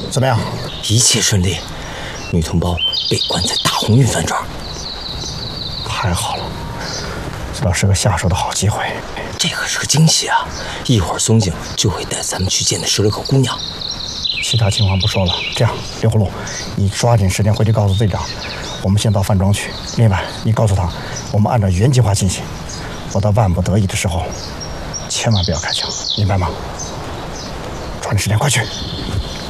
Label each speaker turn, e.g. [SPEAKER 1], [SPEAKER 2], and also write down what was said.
[SPEAKER 1] 怎么样？
[SPEAKER 2] 一切顺利，女同胞被关在大鸿运饭庄。
[SPEAKER 1] 太好了，这倒是个下手的好机会。
[SPEAKER 2] 这可是个惊喜啊！一会儿松井就会带咱们去见那16个姑娘。
[SPEAKER 1] 其他情况不说了，这样，刘葫芦，你抓紧时间回去告诉队长，我们先到饭庄去。另外，你告诉他，我们按照原计划进行。我到万不得已的时候，千万不要开枪，明白吗？抓紧时间，快去！